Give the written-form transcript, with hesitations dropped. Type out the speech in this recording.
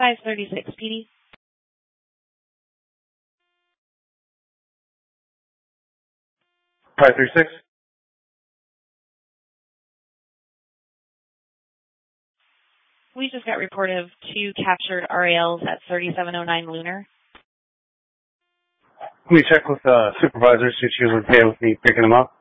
536 PD. Five 36. We just got report of 2 captured RALs at 3709 Lunar. Let me check with supervisor, see if she was okay with me picking them up.